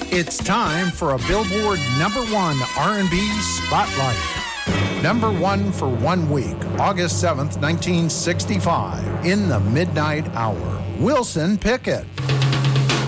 It's time for a Billboard #1 R&B Spotlight. #1 for 1 week, August 7th, 1965, in the midnight hour. Wilson Pickett.